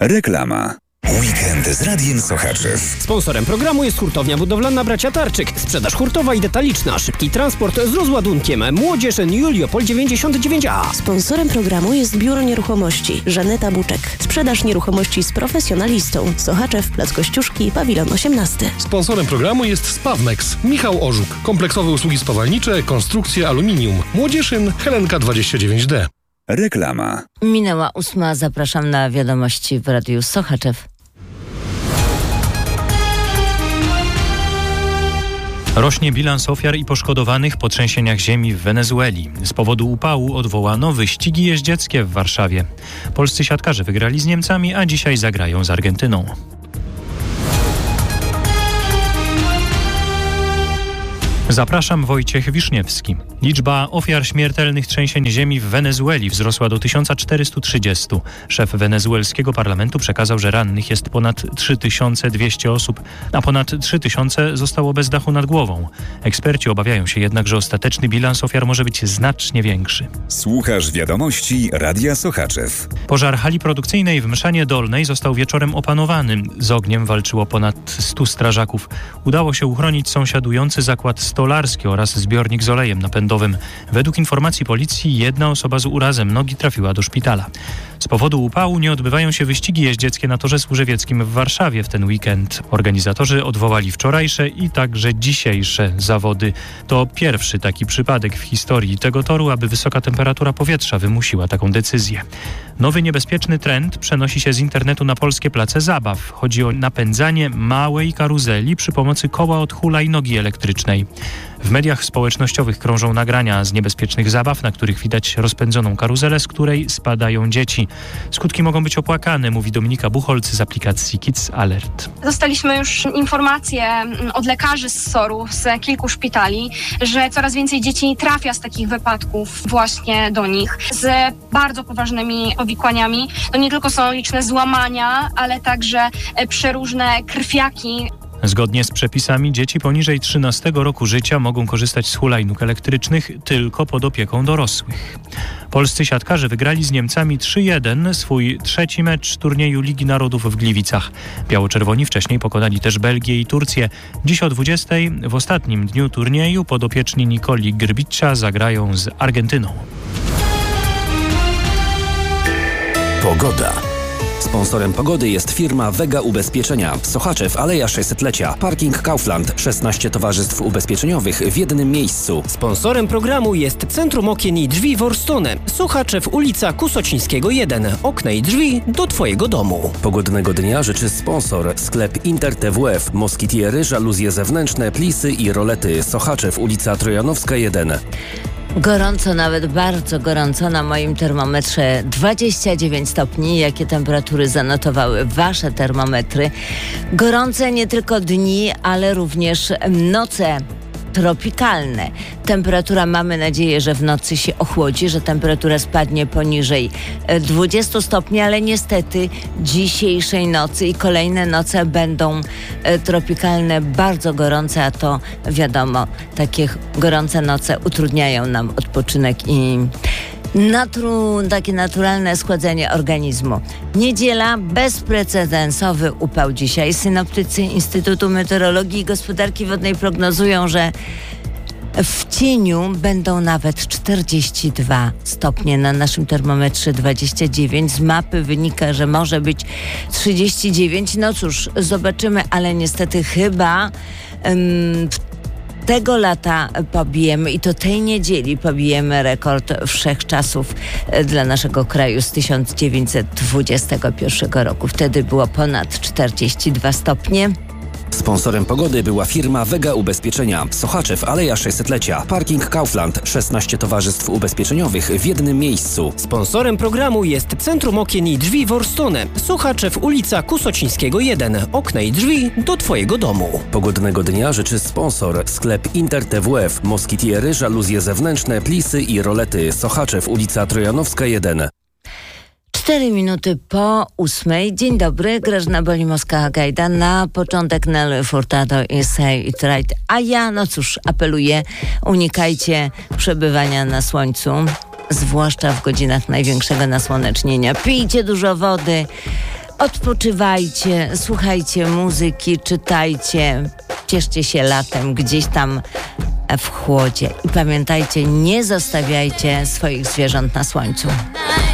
Reklama. Weekend z Radiem Sochaczew. Sponsorem programu jest hurtownia budowlana Bracia Tarczyk. Sprzedaż hurtowa i detaliczna. Szybki transport z rozładunkiem. Młodzież Juliopol 99A. Sponsorem programu jest Biuro Nieruchomości Żaneta Buczek. Sprzedaż nieruchomości z profesjonalistą. Sochaczew, Plac Kościuszki, Pawilon 18. Sponsorem programu jest Spawnex. Michał Orzuk. Kompleksowe usługi spawalnicze, konstrukcje aluminium. Młodzieżyn Helenka 29D. Reklama. Minęła 8. Zapraszam na wiadomości w Radiu Sochaczew. Rośnie bilans ofiar i poszkodowanych po trzęsieniach ziemi w Wenezueli. Z powodu upału odwołano wyścigi jeździeckie w Warszawie. Polscy siatkarze wygrali z Niemcami, a dzisiaj zagrają z Argentyną. Zapraszam, Wojciech Wiszniewski. Liczba ofiar śmiertelnych trzęsień ziemi w Wenezueli wzrosła do 1430. Szef wenezuelskiego parlamentu przekazał, że rannych jest ponad 3200 osób, a ponad 3000 zostało bez dachu nad głową. Eksperci obawiają się jednak, że ostateczny bilans ofiar może być znacznie większy. Słuchasz wiadomości Radia Sochaczew. Pożar hali produkcyjnej w Mszanie Dolnej został wieczorem opanowany. Z ogniem walczyło ponad 100 strażaków. Udało się uchronić sąsiadujący zakład stolarski oraz zbiornik z olejem napędowym. Według informacji policji jedna osoba z urazem nogi trafiła do szpitala. Z powodu upału nie odbywają się wyścigi jeździeckie na torze służewieckim w Warszawie w ten weekend. Organizatorzy odwołali wczorajsze i także dzisiejsze zawody. To pierwszy taki przypadek w historii tego toru, aby wysoka temperatura powietrza wymusiła taką decyzję. Nowy niebezpieczny trend przenosi się z internetu na polskie place zabaw. Chodzi o napędzanie małej karuzeli przy pomocy koła od hulajnogi elektrycznej. W mediach społecznościowych krążą nagrania z niebezpiecznych zabaw, na których widać rozpędzoną karuzelę, z której spadają dzieci. Skutki mogą być opłakane, mówi Dominika Buchholz z aplikacji Kids Alert. Dostaliśmy już informacje od lekarzy z SOR-u, z kilku szpitali, że coraz więcej dzieci trafia z takich wypadków właśnie do nich z bardzo poważnymi powikłaniami. To nie tylko są liczne złamania, ale także przeróżne krwiaki. Zgodnie z przepisami dzieci poniżej 13 roku życia mogą korzystać z hulajnóg elektrycznych tylko pod opieką dorosłych. Polscy siatkarze wygrali z Niemcami 3-1 swój trzeci mecz turnieju Ligi Narodów w Gliwicach. Biało-czerwoni wcześniej pokonali też Belgię i Turcję. Dziś o 20 w ostatnim dniu turnieju podopieczni Nikoli Grbicza zagrają z Argentyną. Pogoda. Sponsorem pogody jest firma Vega Ubezpieczenia. Sochaczew, Aleja 600-lecia. Parking Kaufland. 16 towarzystw ubezpieczeniowych w jednym miejscu. Sponsorem programu jest Centrum Okien i Drzwi Worstone. Sochaczew, ulica Kusocińskiego 1. Okna i drzwi do Twojego domu. Pogodnego dnia życzy sponsor. Sklep Inter TWF. Moskitiery, żaluzje zewnętrzne, plisy i rolety. Sochaczew, ulica Trojanowska 1. Gorąco, nawet bardzo gorąco na moim termometrze 29 stopni. Jakie temperatury zanotowały Wasze termometry? Gorące nie tylko dni, ale również noce tropikalne. Temperatura, mamy nadzieję, że w nocy się ochłodzi, że temperatura spadnie poniżej 20 stopni, ale niestety dzisiejszej nocy i kolejne noce będą tropikalne, bardzo gorące, a to wiadomo, takie gorące noce utrudniają nam odpoczynek i takie naturalne schłodzenie organizmu. Niedziela, bezprecedensowy upał dzisiaj. Synoptycy Instytutu Meteorologii i Gospodarki Wodnej prognozują, że w cieniu będą nawet 42 stopnie, na naszym termometrze 29. Z mapy wynika, że może być 39. No cóż, zobaczymy, ale niestety chyba tego lata pobijemy, i to tej niedzieli pobijemy rekord wszechczasów dla naszego kraju z 1921 roku. Wtedy było ponad 42 stopnie. Sponsorem pogody była firma Vega Ubezpieczenia. Sochaczew, Aleja 600-lecia. Parking Kaufland. 16 towarzystw ubezpieczeniowych w jednym miejscu. Sponsorem programu jest Centrum Okien i Drzwi Worstone. Sochaczew, ulica Kusocińskiego 1. Okna i drzwi do Twojego domu. Pogodnego dnia życzy sponsor. Sklep Inter TWF. Moskitiery, żaluzje zewnętrzne, plisy i rolety. Sochaczew, ulica Trojanowska 1. 4 minuty po 8. Dzień dobry, Grażyna Bolimowska-Gajda. Na początek Nelly Furtado i Say It Right. A ja, no cóż, apeluję, unikajcie przebywania na słońcu, zwłaszcza w godzinach największego nasłonecznienia. Pijcie dużo wody, Odpoczywajcie, słuchajcie muzyki, czytajcie, cieszcie się latem gdzieś tam w chłodzie. I pamiętajcie, nie zostawiajcie swoich zwierząt na słońcu.